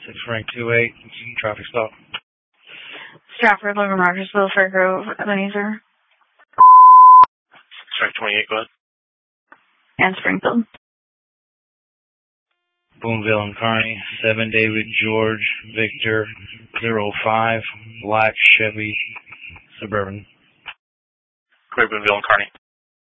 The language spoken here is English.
Frank 28, traffic stop. Stratford, Logan, Rogersville, Fairgrove, Ebenezer. Frank 28, go ahead. And Springfield. Boonville and Kearney, 7 David George Victor 05, black Chevy Suburban. Great Boonville and Kearney.